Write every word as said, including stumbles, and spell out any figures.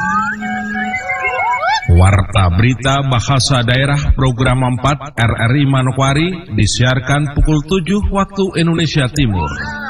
Warta Berita Bahasa Daerah Program empat R R I Manokwari disiarkan pukul tujuh waktu Indonesia Timur.